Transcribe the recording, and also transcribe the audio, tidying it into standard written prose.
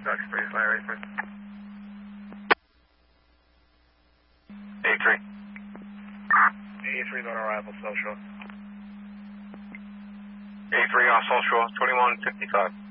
Ducks 3, Larry, please. 83. 83 on arrival, South Shore. 83 on South Shore, 2155.